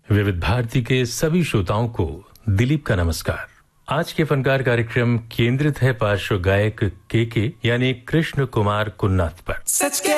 विविध भारती के सभी श्रोताओं को दिलीप का नमस्कार। आज के फनकार कार्यक्रम केंद्रित है पार्श्व गायक के यानी कृष्ण कुमार कुन्नाथ पर। सच के